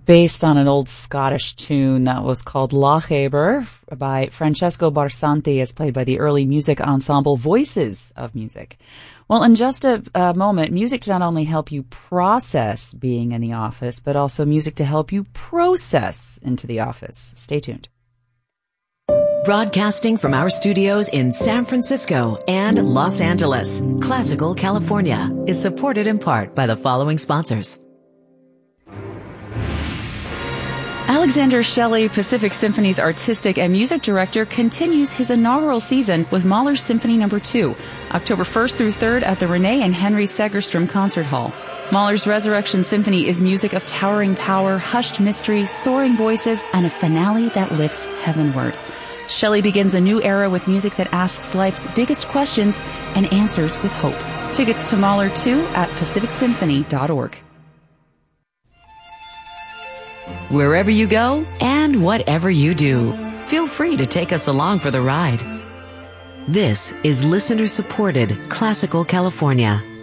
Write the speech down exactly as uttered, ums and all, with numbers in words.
based on an old Scottish tune that was called Lochaber by Francesco Barsanti, as played by the early music ensemble Voices of Music. Well, in just a, a moment, music to not only help you process being in the office, but also music to help you process into the office. Stay tuned. Broadcasting from our studios in San Francisco and Los Angeles, Classical California is supported in part by the following sponsors. Alexander Shelley, Pacific Symphony's artistic and music director, continues his inaugural season with Mahler's Symphony Number two, October first through third at the Renee and Henry Segerstrom Concert Hall. Mahler's Resurrection Symphony is music of towering power, hushed mystery, soaring voices, and a finale that lifts heavenward. Shelley begins a new era with music that asks life's biggest questions and answers with hope. Tickets to Mahler two at pacific symphony dot org. Wherever you go and whatever you do, feel free to take us along for the ride. This is listener-supported Classical California.